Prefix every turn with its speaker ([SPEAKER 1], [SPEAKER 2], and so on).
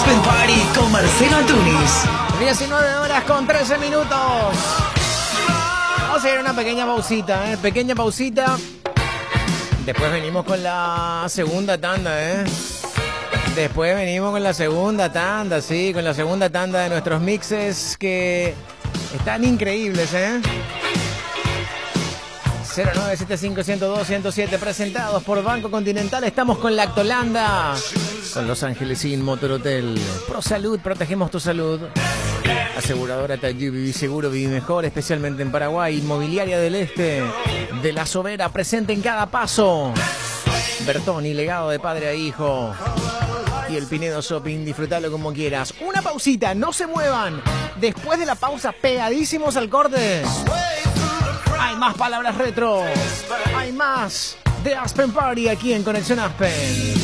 [SPEAKER 1] Aspen Party con Marcelo Antunes.
[SPEAKER 2] 19 horas con 13 minutos. Vamos a ir a una pequeña pausita, pequeña pausita. Después venimos con la segunda tanda, Después venimos con la segunda tanda, sí, con la segunda tanda de nuestros mixes que están increíbles, 0975-102-107 presentados por Banco Continental. Estamos con Lactolanda, con Los Ángeles Inn Motor Hotel, ProSalud, protegemos tu salud. Aseguradora Tayyubi, seguro vive mejor, especialmente en Paraguay. Inmobiliaria del Este, de la Sobera, presente en cada paso. Bertoni, legado de padre a hijo. Y el Pinedo Shopping, disfrutalo como quieras. Una pausita, no se muevan. Después de la pausa, pegadísimos al corte. Hay más palabras retro. Hay más de Aspen Party aquí en Conexión Aspen.